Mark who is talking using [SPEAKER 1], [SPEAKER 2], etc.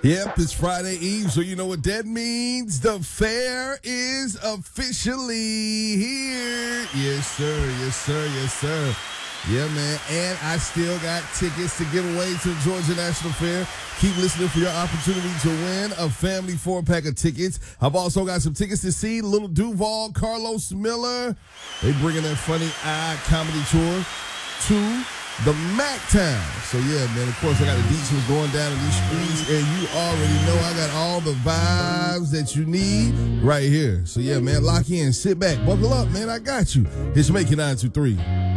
[SPEAKER 1] Yep, it's Friday Eve, so you know what that means. The fair is officially here. Yes, sir. Yes, sir. Yes, sir. Yeah, man. And I still got tickets to give away to the Georgia National Fair. Keep listening for your opportunity to win a family 4-pack of tickets. I've also got some tickets to see Little Duval, Carlos Miller. They bringing that Funny Eye comedy tour to the MacTown. So, yeah, man, of course, I got the details going down in these streets, and you already know I got all the vibes that you need right here. So, yeah, man, lock in, sit back, buckle up, man, I got you. It's Make It 923.